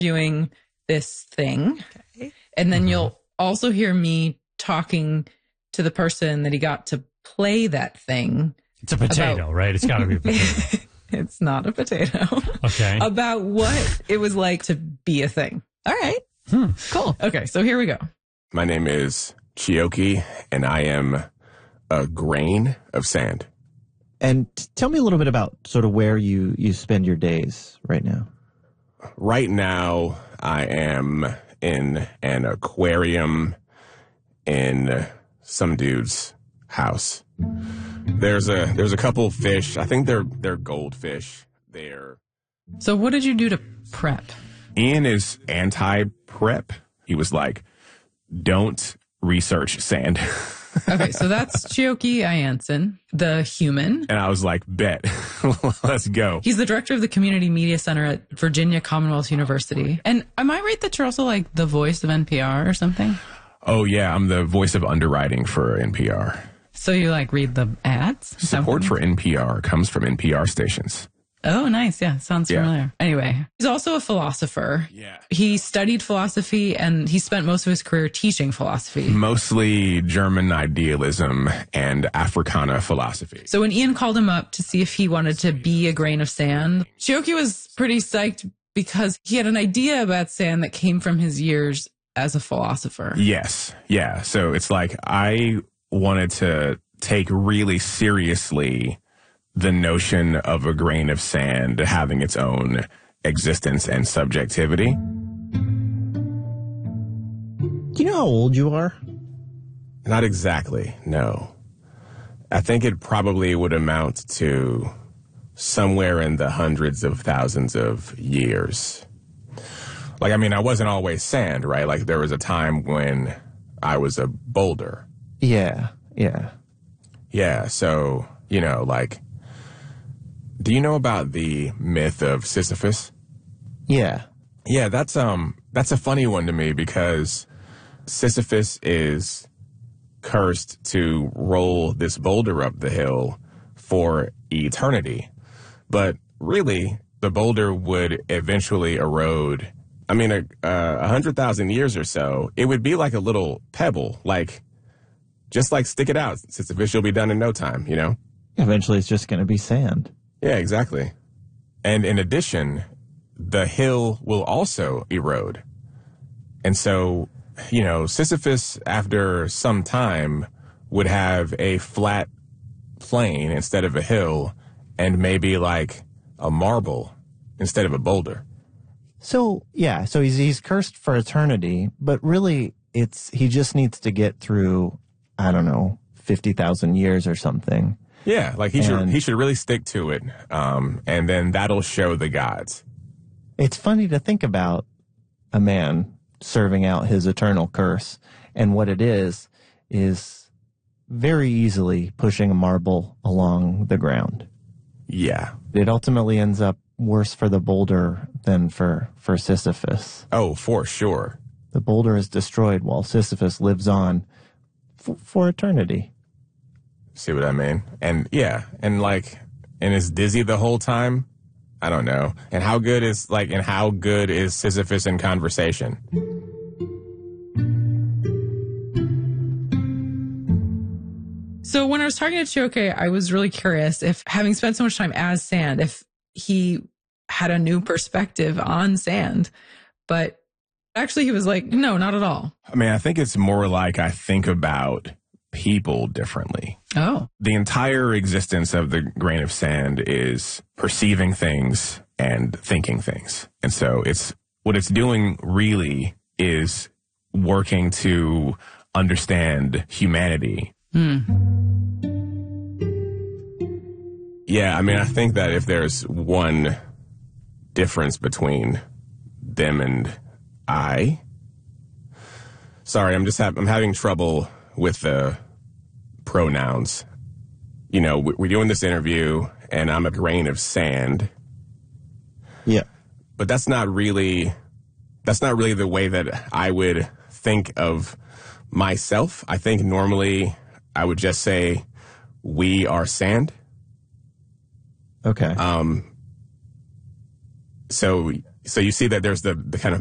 doing this thing. Okay. And then you'll also hear me talking to the person that he got to play that thing. It's a potato, right? It's got to be a potato. It's not a potato. Okay. About what it was like to be a thing. All right. Cool. Okay, so here we go. My name is Chioki, and I am a grain of sand. And tell me a little bit about sort of where you spend your days right now. Right now, I am in an aquarium in some dude's house. There's a couple fish. I think they're goldfish. So what did you do to prep? Ian is anti-prep. He was like, don't research sand. Okay, so that's Chioki Ianson, the human. And I was like, bet. Let's go. He's the director of the Community Media Center at Virginia Commonwealth University. And am I right that you're also like the voice of NPR or something? Oh, yeah. I'm the voice of underwriting for NPR. So you like read the ads? Support for NPR comes from NPR stations. Oh, nice. Yeah. Sounds familiar. Anyway, he's also a philosopher. Yeah. He studied philosophy and he spent most of his career teaching philosophy. Mostly German idealism and Africana philosophy. So when Ian called him up to see if he wanted to be a grain of sand, Chioki was pretty psyched because he had an idea about sand that came from his years as a philosopher. Yes. Yeah. So it's like I wanted to take really seriously the notion of a grain of sand having its own existence and subjectivity. Do you know how old you are? Not exactly, no. I think it probably would amount to somewhere in the hundreds of thousands of years. Like, I mean, I wasn't always sand, right? Like, there was a time when I was a boulder. Yeah. Yeah, so, you know, like, do you know about the myth of Sisyphus? Yeah. Yeah, that's a funny one to me because Sisyphus is cursed to roll this boulder up the hill for eternity. But really, the boulder would eventually erode. I mean, 100,000 years or so, it would be like a little pebble, like, just like stick it out. Sisyphus, you'll be done in no time, you know? Eventually it's just going to be sand. Yeah, exactly. And in addition, the hill will also erode. And so, you know, Sisyphus, after some time, would have a flat plain instead of a hill and maybe like a marble instead of a boulder. So, yeah, so he's cursed for eternity, but really he just needs to get through, I don't know, 50,000 years or something. Yeah, like he should really stick to it, and then that'll show the gods. It's funny to think about a man serving out his eternal curse, and what it is very easily pushing a marble along the ground. Yeah. It ultimately ends up worse for the boulder than for Sisyphus. Oh, for sure. The boulder is destroyed while Sisyphus lives on for eternity. See what I mean? And yeah, and is dizzy the whole time? I don't know. And how good is Sisyphus in conversation? So when I was talking to Chioki, I was really curious if, having spent so much time as sand, if he had a new perspective on sand. But actually he was like, no, not at all. I mean, I think it's more like I think about people differently. Oh. The entire existence of the grain of sand is perceiving things and thinking things. And so what it's doing really is working to understand humanity. Yeah, I mean, I think that if there's one difference between them and sorry, I'm having trouble with the pronouns. You know, we're doing this interview and I'm a grain of sand. Yeah. But that's not really the way that I would think of myself. I think normally I would just say we are sand. Okay. So So you see that there's the kind of